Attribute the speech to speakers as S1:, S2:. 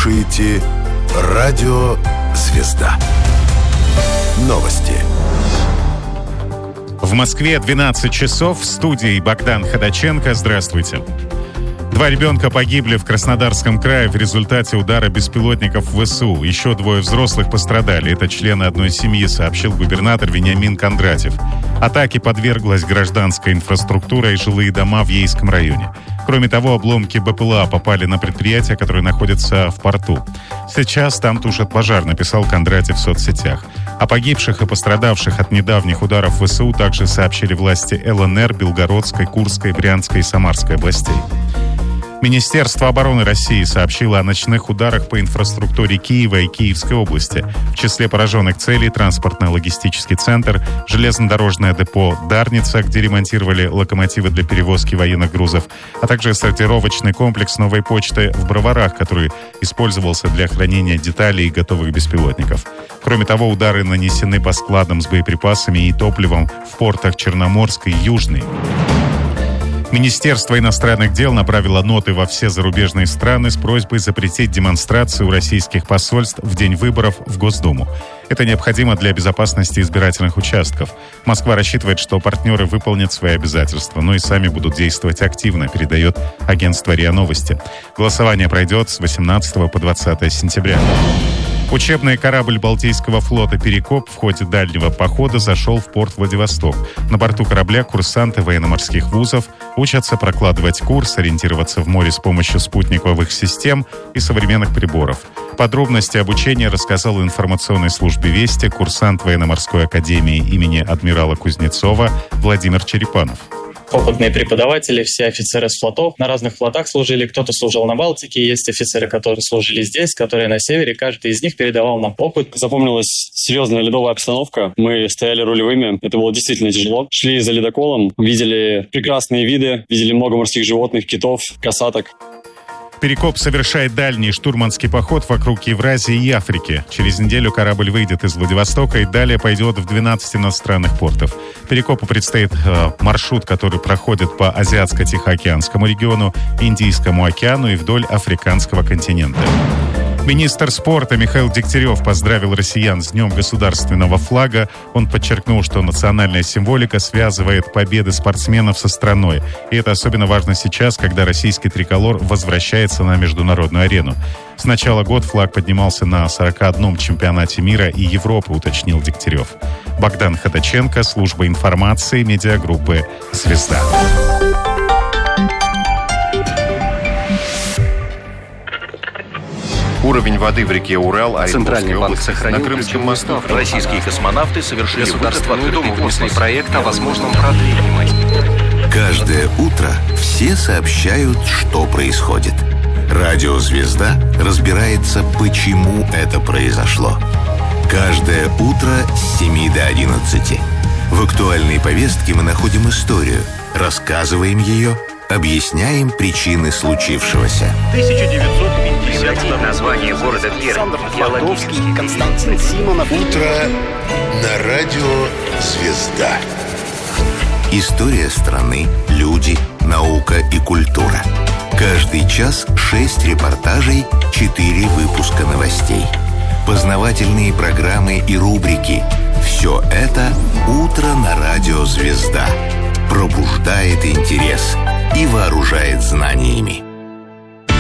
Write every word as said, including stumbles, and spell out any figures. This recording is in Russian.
S1: слушаете «Радио Звезда». Новости.
S2: В Москве двенадцать часов. В студии Богдан Ходаченко. Здравствуйте. Два ребенка погибли в Краснодарском крае в результате удара беспилотников ВСУ. Еще двое взрослых пострадали. Это члены одной семьи, сообщил губернатор Вениамин Кондратьев. Атаке подверглась гражданская инфраструктура и жилые дома в Ейском районе. Кроме того, обломки БПЛА попали на предприятие, которое находится в порту. Сейчас там тушат пожар, написал Кондратьев в соцсетях. О погибших и пострадавших от недавних ударов ВСУ также сообщили власти ЛНР, Белгородской, Курской, Брянской и Самарской областей. Министерство обороны России сообщило о ночных ударах по инфраструктуре Киева и Киевской области. В числе пораженных целей транспортно-логистический центр, железнодорожное депо Дарница, где ремонтировали локомотивы для перевозки военных грузов, а также сортировочный комплекс новой почты в Броварах, который использовался для хранения деталей и готовых беспилотников. Кроме того, удары нанесены по складам с боеприпасами и топливом в портах Черноморской и Южной. Министерство иностранных дел направило ноты во все зарубежные страны с просьбой запретить демонстрацию российских посольств в день выборов в Госдуму. Это необходимо для безопасности избирательных участков. Москва рассчитывает, что партнеры выполнят свои обязательства, но и сами будут действовать активно, передает агентство РИА Новости. Голосование пройдет с восемнадцатого по двадцатое сентября. Учебный корабль Балтийского флота «Перекоп» в ходе дальнего похода зашел в порт Владивосток. На борту корабля курсанты военно-морских вузов учатся прокладывать курс, ориентироваться в море с помощью спутниковых систем и современных приборов. Подробности обучения рассказал информационной службе «Вести» курсант военно-морской академии имени адмирала Кузнецова Владимир Черепанов.
S3: Опытные преподаватели, все офицеры с флотов, на разных флотах служили. Кто-то служил на Балтике, есть офицеры, которые служили здесь, которые на севере. Каждый из них передавал нам опыт.
S4: Запомнилась серьезная ледовая обстановка. Мы стояли рулевыми. Это было действительно тяжело. Шли за ледоколом, видели прекрасные виды, видели много морских животных, китов, касаток.
S2: «Перекоп» совершает дальний штурманский поход вокруг Евразии и Африки. Через неделю корабль выйдет из Владивостока и далее пойдет в двенадцать иностранных портов. «Перекопу» предстоит э, маршрут, который проходит по Азиатско-Тихоокеанскому региону, Индийскому океану и вдоль африканского континента. Министр спорта Михаил Дегтярев поздравил россиян с Днем государственного флага. Он подчеркнул, что национальная символика связывает победы спортсменов со страной. И это особенно важно сейчас, когда российский триколор возвращается на международную арену. С начала года флаг поднимался на сорок одном чемпионате мира и Европы, уточнил Дегтярев. Богдан Ходаченко, служба информации, медиагруппы «Звезда».
S5: Уровень воды в реке Урал, а
S6: Центральный банк сохранил
S5: на Крымском мосту.
S6: Российские космонавты совершили государство придумывался проект о возможном продлении.
S1: Каждое утро все сообщают, что происходит. Радио «Звезда» разбирается, почему это произошло. Каждое утро с семи до одиннадцати. В актуальной повестке мы находим историю, рассказываем ее, объясняем причины случившегося.
S7: тысяча девятьсот пятьдесят
S6: Название города Пермь.
S7: Сандовский, Константин Симонов.
S1: Утро на радио «Звезда». История страны, люди, наука и культура. Каждый час шесть репортажей, четыре выпуска новостей. Познавательные программы и рубрики. Все это «Утро на радио «Звезда». Пробуждает интерес и вооружает знаниями.